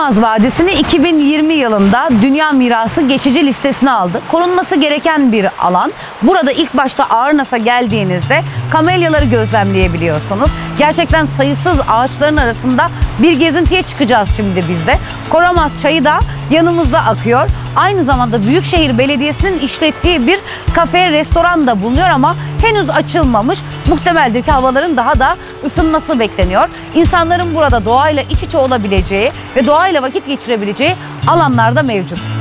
Koramaz Vadisi'ni 2020 yılında Dünya Mirası geçici listesine aldı. Korunması gereken bir alan. Burada ilk başta Ağırnas'a geldiğinizde kamelyaları gözlemleyebiliyorsunuz. Gerçekten sayısız ağaçların arasında bir gezintiye çıkacağız şimdi biz de. Koramaz çayı da yanımızda akıyor. Aynı zamanda Büyükşehir Belediyesi'nin işlettiği bir kafe, restoran da bulunuyor ama henüz açılmamış. Muhtemeldir ki havaların daha da ısınması bekleniyor. İnsanların burada doğayla iç içe olabileceği ve doğayla vakit geçirebileceği alanlar da mevcut.